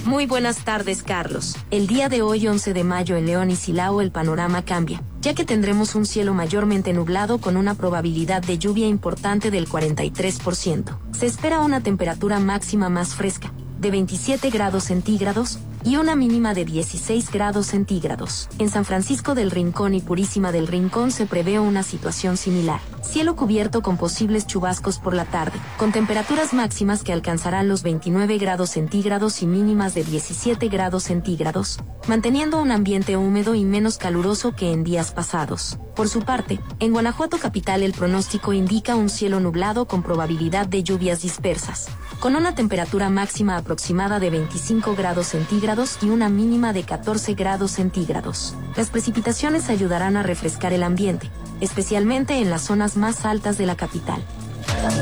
Muy buenas tardes, Carlos. El día de hoy, 11 de mayo, en León y Silao el panorama cambia, ya que tendremos un cielo mayormente nublado con una probabilidad de lluvia importante del 43%. Se espera una temperatura máxima más fresca, de 27 grados centígrados, y una mínima de 16 grados centígrados. En San Francisco del Rincón y Purísima del Rincón se prevé una situación similar. Cielo cubierto con posibles chubascos por la tarde, con temperaturas máximas que alcanzarán los 29 grados centígrados y mínimas de 17 grados centígrados, manteniendo un ambiente húmedo y menos caluroso que en días pasados. Por su parte, en Guanajuato capital el pronóstico indica un cielo nublado con probabilidad de lluvias dispersas, con una temperatura máxima aproximada de 25 grados centígrados y una mínima de 14 grados centígrados. Las precipitaciones ayudarán a refrescar el ambiente, especialmente en las zonas más altas de la capital.